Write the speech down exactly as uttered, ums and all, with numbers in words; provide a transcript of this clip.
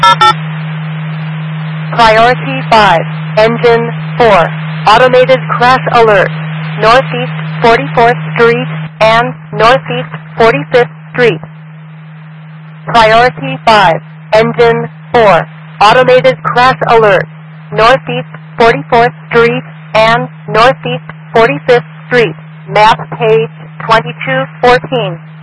Priority five, Engine four, Automated Crash Alert, Northeast forty-fourth Street and Northeast forty-fifth Street. Priority five, Engine four, Automated Crash Alert, Northeast forty-fourth Street and Northeast forty-fifth Street. Map page twenty-two fourteen.